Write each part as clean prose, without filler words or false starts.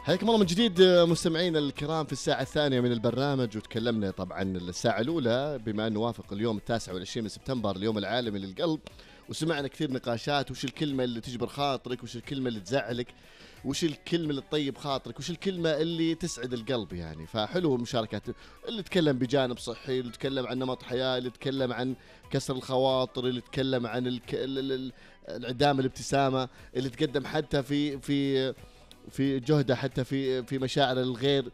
حياكم الله من جديد مستمعينا الكرام في الساعة الثانية من البرنامج، وتكلمنا طبعا الساعة الأولى بما أنه وافق اليوم 29 من سبتمبر اليوم العالمي للقلب، وسمعنا كثير نقاشات. وش الكلمة اللي تجبر خاطرك، وش الكلمة اللي تزعلك، وش الكلمة اللي تطيب خاطرك، وش الكلمة اللي تسعد القلب يعني. فحلو المشاركات، اللي يتكلم بجانب صحي، اللي يتكلم عن نمط حياة، اللي يتكلم عن كسر الخواطر، اللي يتكلم عن انعدام الابتسامة، اللي تقدم حتى في جهده، حتى في مشاعر الغير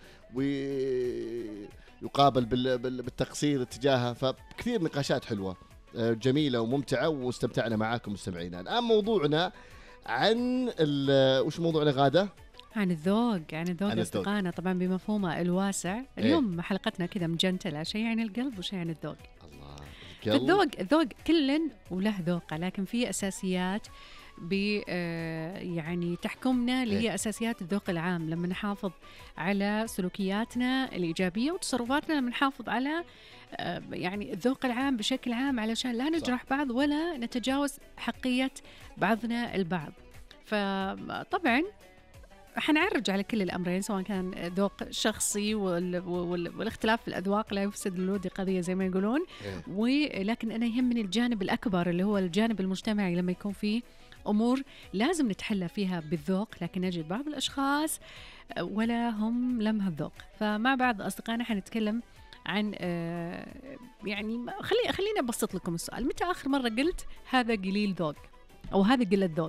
ويقابل بالتقصير تجاهها. فكثير نقاشات حلوة جميلة وممتعة، واستمتعنا معاكم مستمعينا. الآن موضوعنا عن وش موضوعنا غادة؟ عن الذوق، عن أصدقائنا طبعا بمفهومه الواسع. اليوم حلقتنا كذا مجنتلة، شيء عن القلب وشيء عن الذوق. الله، الذوق كل وله ذوقه، لكن في أساسيات يعني تحكمنا اللي هي أساسيات الذوق العام. لما نحافظ على سلوكياتنا الإيجابية وتصرفاتنا، لما نحافظ على يعني الذوق العام بشكل عام، علشان لا نجرح بعض ولا نتجاوز حقية بعضنا البعض. فطبعا حنعرج على كل الأمرين، سواء كان ذوق شخصي والاختلاف في الأذواق لا يفسد الود قضية زي ما يقولون. ولكن أنا يهمني الجانب الأكبر اللي هو الجانب المجتمعي، لما يكون فيه أمور لازم نتحلى فيها بالذوق، لكن نجد بعض الأشخاص ولا هم لمها الذوق. فمع بعض أصدقائنا حنتكلم عن يعني خلينا أبسط لكم السؤال. متى آخر مرة قلت هذا قليل ذوق أو هذا قلة ذوق؟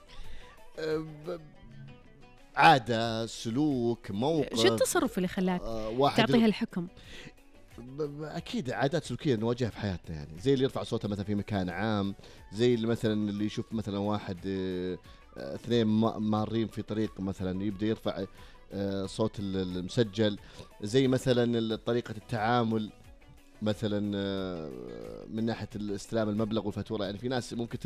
عادة، سلوك، موقف. شو التصرف اللي خلاك تعطيها الحكم؟ أكيد عادات سلوكية نواجهها في حياتنا، يعني زي اللي يرفع صوته مثلا في مكان عام، زي اللي مثلا اللي يشوف مثلا واحد اثنين مارين في طريق مثلا يبدأ يرفع صوت المسجل، زي مثلا طريقة التعامل مثلا من ناحية استلام المبلغ والفاتورة. يعني في ناس ممكن